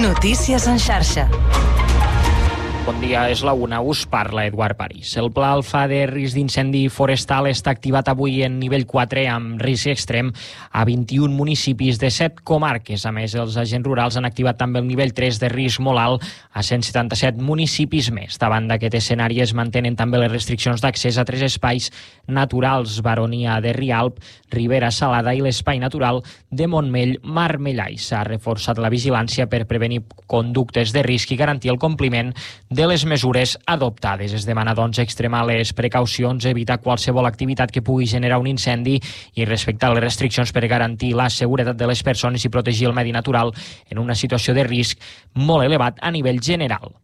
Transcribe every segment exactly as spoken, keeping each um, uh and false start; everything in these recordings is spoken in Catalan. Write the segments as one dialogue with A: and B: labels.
A: Notícies en xarxa.
B: Bon dia, és la una, us parla Eduard París. El pla alfa de risc d'incendi forestal està activat avui en nivell quatre amb risc extrem a vint-i-un municipis de set comarques. A més, els agents rurals han activat també el nivell tres de risc molt alt a cent setanta-set municipis més. Davant d'aquest escenari es mantenen també les restriccions d'accés a tres espais naturals: Baronia de Rialp, Ribera Salada i l'espai natural de Montmell Marmellai. S'ha reforçat la vigilància per prevenir conductes de risc i garantir el compliment de les mesures adoptades. Es demana, doncs, extremar les precaucions, evitar qualsevol activitat que pugui generar un incendi i respectar les restriccions per garantir la seguretat de les persones i protegir el medi natural en una situació de risc molt elevat a nivell general.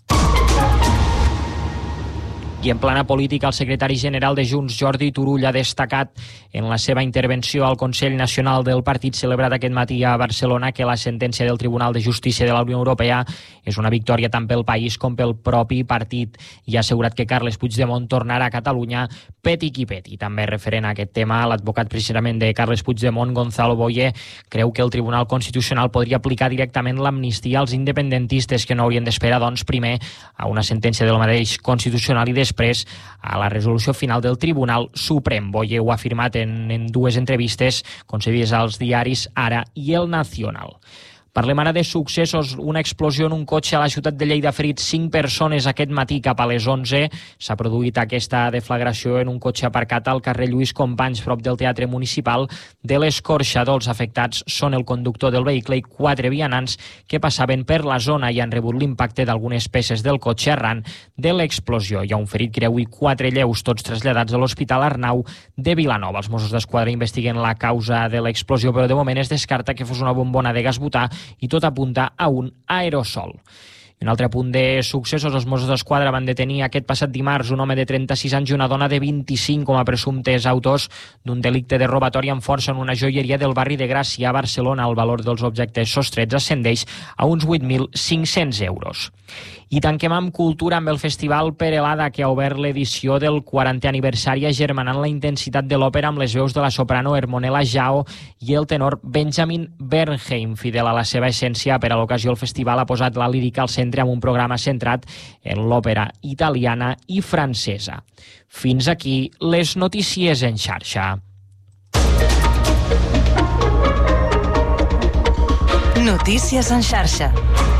B: I en plana política, el secretari general de Junts, Jordi Turull, ha destacat en la seva intervenció al Consell Nacional del Partit celebrat aquest matí a Barcelona que la sentència del Tribunal de Justícia de la Unió Europea és una victòria tant pel país com pel propi partit i ha assegurat que Carles Puigdemont tornarà a Catalunya peti qui peti. També referent a aquest tema, l'advocat precisament de Carles Puigdemont, Gonzalo Boye, creu que el Tribunal Constitucional podria aplicar directament l'amnistia als independentistes, que no haurien d'esperar, doncs, primer a una sentència del mateix Constitucional i després després a la resolució final del Tribunal Suprem. Boye ho ha afirmat en, en dues entrevistes concedides als diaris Ara i El Nacional. Parlem ara de successos. Una explosió en un cotxe a la ciutat de Lleida ha ferit cinc persones aquest matí cap a les onze. S'ha produït aquesta deflagració en un cotxe aparcat al carrer Lluís Companys, prop del Teatre Municipal de l'Escorxador. Els afectats són el conductor del vehicle i quatre vianants que passaven per la zona i han rebut l'impacte d'algunes peces del cotxe arran de l'explosió. Hi ha un ferit greu i quatre lleus, tots traslladats a l'Hospital Arnau de Vilanova. Els Mossos d'Esquadra investiguen la causa de l'explosió, però de moment es descarta que fos una bombona de gas butà i tot apunta a un aerosol. Un altre punt de successos, els Mossos d'Esquadra van detenir aquest passat dimarts un home de trenta-sis anys i una dona de vint-i-cinc com a presumptes autors d'un delicte de robatori amb força en una joieria del barri de Gràcia a Barcelona. El valor dels objectes sostrets ascendeix a uns vuit mil cinc-cents euros. I tanquem amb cultura amb el Festival Perelada, que ha obert l'edició del quarantè aniversari agermanant la intensitat de l'òpera amb les veus de la soprano Hermonella Jao i el tenor Benjamin Bernheim. Fidel a la seva essència, per a l'ocasió el festival ha posat la lírica al centre amb un programa centrat en l'òpera italiana i francesa. Fins aquí les notícies en xarxa.
A: Notícies en xarxa.